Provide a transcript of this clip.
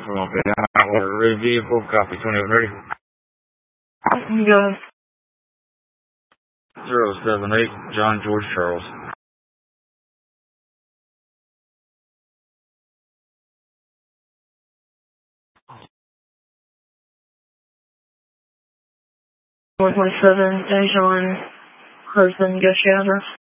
from up here. Ready vehicle, copy 2130. Go. 078, John George Charles. One 27, Dejan, husband, guest address.